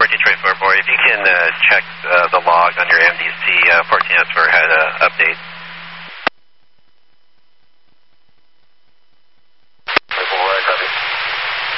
1424, if you can check the log on your MDC, 14S4 had